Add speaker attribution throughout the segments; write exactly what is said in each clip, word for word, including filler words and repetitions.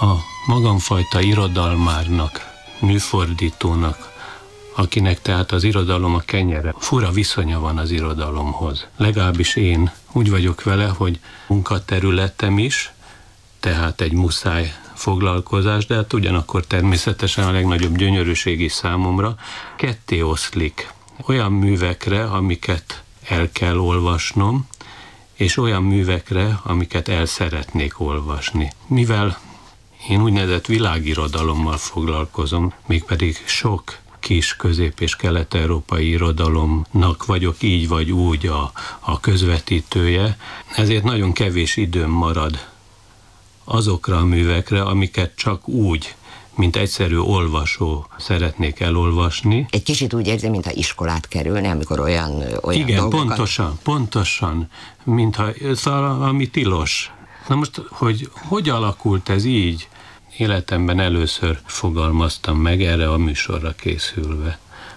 Speaker 1: a magamfajta irodalmárnak, műfordítónak, akinek tehát az irodalom a kenyere. Fura viszonya van az irodalomhoz. Legalábbis én úgy vagyok vele, hogy munkaterületem is, tehát egy muszáj foglalkozás, de hát ugyanakkor természetesen a legnagyobb gyönyörűség is számomra ketté oszlik. Olyan művekre, amiket el kell olvasnom, és olyan művekre, amiket el szeretnék olvasni. Mivel én úgynevezett világirodalommal foglalkozom, mégpedig sok kis közép- és kelet-európai irodalomnak vagyok így vagy úgy a, a közvetítője, ezért nagyon kevés időm marad azokra a művekre, amiket csak úgy, mint egyszerű olvasó szeretnék elolvasni.
Speaker 2: Egy kicsit úgy érzi, mintha iskolát kerülne, amikor olyan, olyan
Speaker 1: Igen,
Speaker 2: dolgokat...
Speaker 1: pontosan, pontosan, mintha, szóval, ami tilos. Na most, hogy hogy alakult ez így? Életemben először fogalmaztam meg erre a műsorra készülve.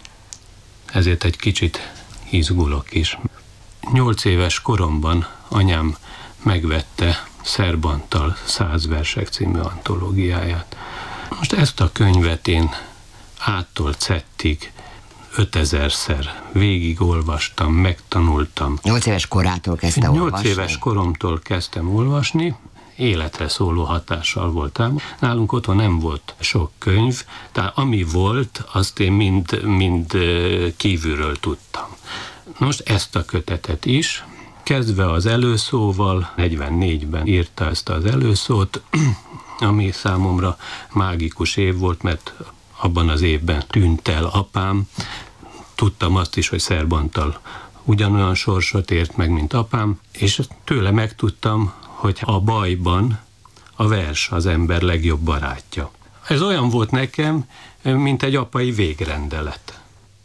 Speaker 1: Ezért egy kicsit izgulok is. Nyolc éves koromban anyám megvette Szerb Antal száz versek című antológiáját. Most ezt a könyvet én áttól zettig ötezerszer végigolvastam, megtanultam.
Speaker 2: Nyolc éves korától kezdte
Speaker 1: Nyolc
Speaker 2: olvasni?
Speaker 1: éves koromtól kezdtem olvasni, életre szóló hatással voltam. Nálunk otthon nem volt sok könyv, tehát ami volt, azt én mind, mind kívülről tudtam. Most ezt a kötetet is, kezdve az előszóval, negyvennégyben írta ezt az előszót, ami számomra mágikus év volt, mert abban az évben tűnt el apám. Tudtam azt is, hogy Szerb Antal ugyanolyan sorsot ért meg, mint apám, és tőle megtudtam, hogy a bajban a vers az ember legjobb barátja. Ez olyan volt nekem, mint egy apai végrendelet.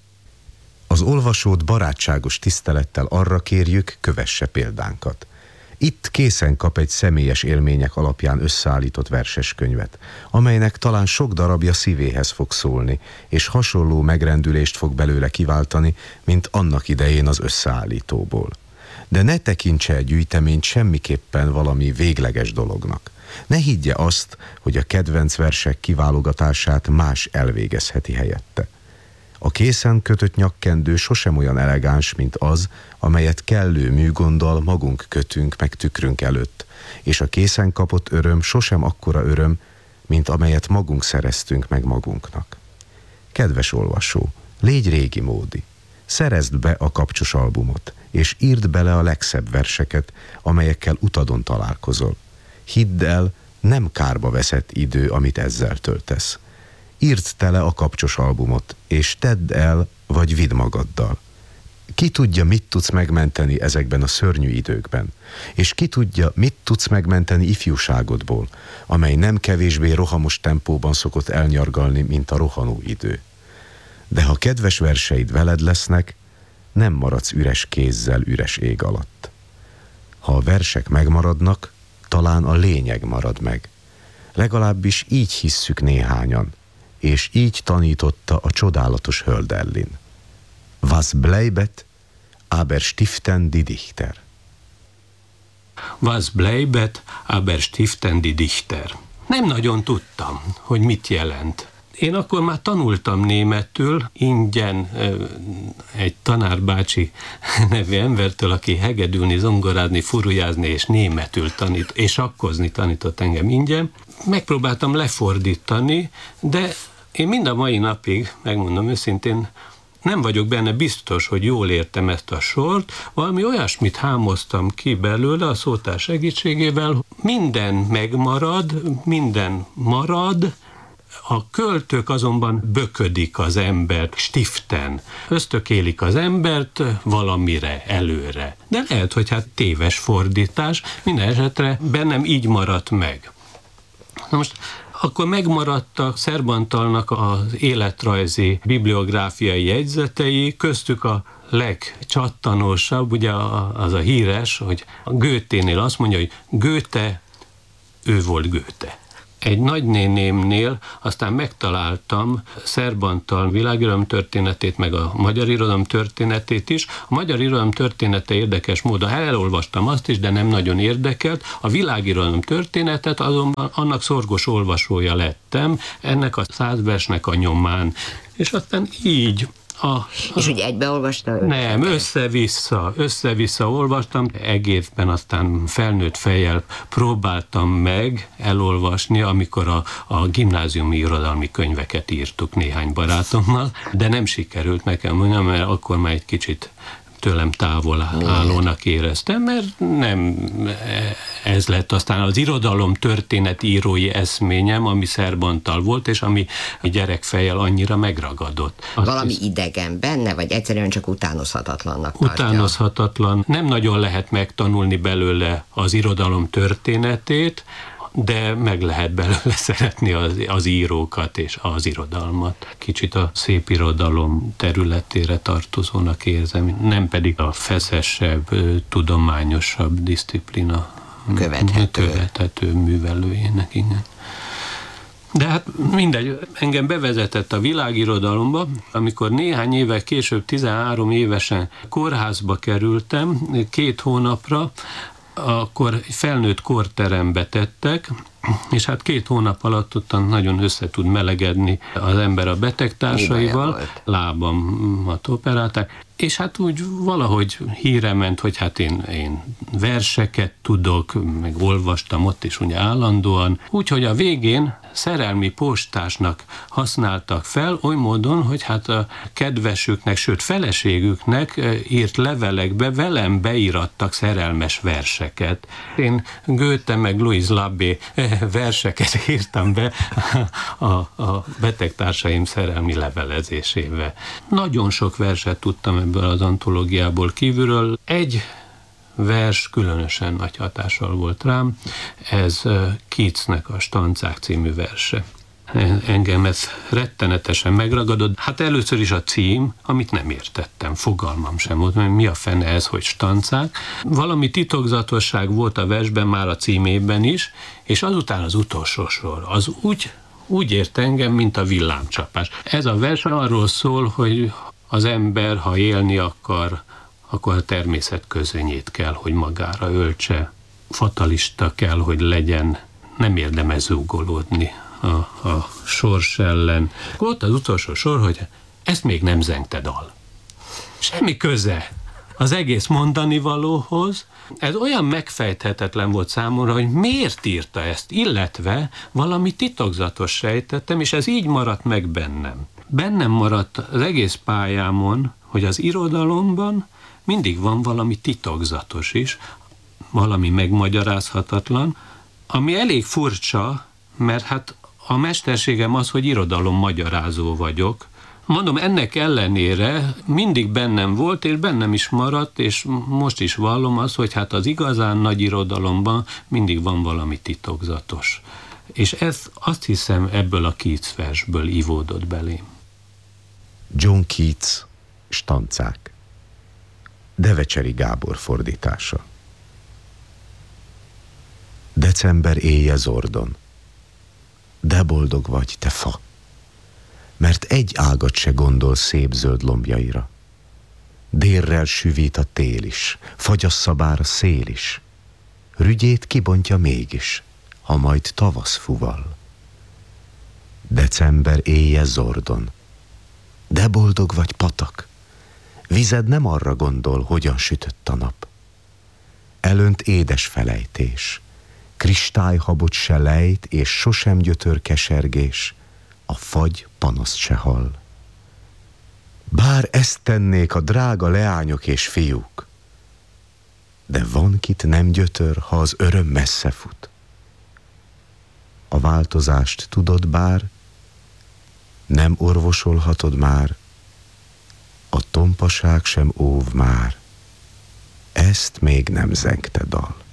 Speaker 3: Az olvasót barátságos tisztelettel arra kérjük, kövesse példánkat. Itt készen kap egy személyes élmények alapján összeállított verseskönyvet, amelynek talán sok darabja szívéhez fog szólni, és hasonló megrendülést fog belőle kiváltani, mint annak idején az összeállítóból. De ne tekintse a gyűjteményt semmiképpen valami végleges dolognak. Ne higgye azt, hogy a kedvenc versek kiválogatását más elvégezheti helyette. A készen kötött nyakkendő sosem olyan elegáns, mint az, amelyet kellő műgonddal magunk kötünk meg tükrünk előtt, és a készen kapott öröm sosem akkora öröm, mint amelyet magunk szereztünk meg magunknak. Kedves olvasó, légy régi módi, szerezd be a kapcsos albumot, és írd bele a legszebb verseket, amelyekkel utadon találkozol. Hidd el, nem kárba veszett idő, amit ezzel töltesz. Írd tele a kapcsos albumot, és tedd el, vagy vidd magaddal. Ki tudja, mit tudsz megmenteni ezekben a szörnyű időkben, és ki tudja, mit tudsz megmenteni ifjúságodból, amely nem kevésbé rohamos tempóban szokott elnyargalni, mint a rohanó idő. De ha kedves verseid veled lesznek, nem maradsz üres kézzel üres ég alatt. Ha a versek megmaradnak, talán a lényeg marad meg. Legalábbis így hisszük néhányan, és így tanította a csodálatos Hölderlin. Was bleibet, aber stiften die Dichter.
Speaker 1: Was bleibet, aber stiften die Dichter. Nem nagyon tudtam, hogy mit jelent. Én akkor már tanultam németül, ingyen egy tanárbácsi nevű embertől, aki hegedülni, zongorázni, furujázni és németül tanít, és sakkozni tanított engem ingyen. Megpróbáltam lefordítani, de én mind a mai napig, megmondom őszintén, nem vagyok benne biztos, hogy jól értem ezt a sort, valami olyasmit hámoztam ki belőle a szótár segítségével, minden megmarad, minden marad, a költők azonban böködik az embert, stiften, ösztökélik az embert valamire, előre. De lehet, hogy hát téves fordítás, minden esetre bennem így maradt meg. Na most akkor megmaradtak Szerb Antalnak az életrajzi bibliográfiai jegyzetei, köztük a legcsattanósabb, ugye az a híres, hogy a Goethénél azt mondja, hogy Goethe, ő volt Goethe. egy nagynénémnél aztán megtaláltam Szerb Antal világirodalom történetét, meg a magyar irodalom történetét is. A magyar irodalom története érdekes módon, elolvastam azt is, de nem nagyon érdekelt. A világirodalom történetet azonban annak szorgos olvasója lettem, ennek a száz versnek a nyomán. És aztán így A, a,
Speaker 2: és úgy egybeolvasta?
Speaker 1: Nem, össze-vissza, össze-vissza olvastam, egészben aztán felnőtt fejjel próbáltam meg elolvasni, amikor a, a gimnáziumi irodalmi könyveket írtuk néhány barátommal, de nem sikerült nekem, mert akkor már egy kicsit tőlem távol állónak éreztem, mert nem ez lett aztán az irodalom történet írói eszményem, ami Szerb Antal volt, és ami a gyerekfejjel annyira megragadott. Azt
Speaker 2: Valami
Speaker 1: hisz...
Speaker 2: idegen benne, vagy egyszerűen csak utánozhatatlannak tartja?
Speaker 1: Utánozhatatlan. Nem nagyon lehet megtanulni belőle az irodalom történetét, de meg lehet belőle szeretni az, az írókat és az irodalmat. Kicsit a szép irodalom területére tartozónak érzem, nem pedig a feszesebb, tudományosabb diszciplina
Speaker 2: követhető,
Speaker 1: követhető művelőjének, igen. De hát mindegy, engem bevezetett a világirodalomba, amikor néhány évek később, tizenhárom évesen kórházba kerültem, két hónapra, akkor egy felnőtt korterembe tettek, és hát két hónap alatt ottan nagyon össze tud melegedni az ember a betegtársaival, lábamat operálták, és hát úgy valahogy híre ment, hogy hát én, én verseket tudok, meg olvastam ott is ugye állandóan, úgyhogy a végén szerelmi postásnak használtak fel, oly módon, hogy hát a kedvesüknek, sőt feleségüknek írt levelekbe velem beírattak szerelmes verseket. Én Goethe meg Louis Labé verseket írtam be a, a betegtársaim szerelmi levelezésébe. Nagyon sok verset tudtam ebből az antológiából kívülről. Egy vers különösen nagy hatással volt rám, ez Keatsnek a Stancák című verse. Engem ez rettenetesen megragadott. Hát először is a cím, amit nem értettem, fogalmam sem volt, mert mi a fene ez, hogy stancák. Valami titokzatosság volt a versben, már a címében is, és azután az utolsó sor, az úgy, úgy ért engem, mint a villámcsapás. Ez a vers arról szól, hogy az ember, ha élni akar, akkor a természet közönyét kell, hogy magára öltse. Fatalista kell, hogy legyen, nem érdemes zúgolódni a, a sors ellen. Volt az utolsó sor, hogy ezt még nem zengte dal. Semmi köze az egész mondani valóhoz. Ez olyan megfejthetetlen volt számomra, hogy miért írta ezt, illetve valami titokzatos sejtettem, és ez így maradt meg bennem. Bennem maradt az egész pályámon, hogy az irodalomban mindig van valami titokzatos is, valami megmagyarázhatatlan, ami elég furcsa, mert hát a mesterségem az, hogy irodalom magyarázó vagyok. Mondom, ennek ellenére mindig bennem volt, és bennem is maradt, és most is vallom azt, hogy hát az igazán nagy irodalomban mindig van valami titokzatos. És ez azt hiszem ebből a Keats versből ivódott belém.
Speaker 3: John Keats, Stancák. Devecseri Gábor fordítása. December éje Zordon. De boldog vagy, te fa, mert egy ágat se gondol szép zöld lombjaira. Délrel süvít a tél is, fagyassza bár a szél is, rügyét kibontja mégis, ha majd tavasz fuval. December éje Zordon. De boldog vagy, patak, vized nem arra gondol, hogyan sütött a nap. Elönt édes felejtés, kristályhabot se lejt, és sosem gyötör kesergés, a fagy panaszt se hall. Bár ezt tennék a drága leányok és fiúk, de van, kit nem gyötör, ha az öröm messze fut. A változást tudod bár, nem orvosolhatod már, a tompaság sem óv már, ezt még nem zengte dal.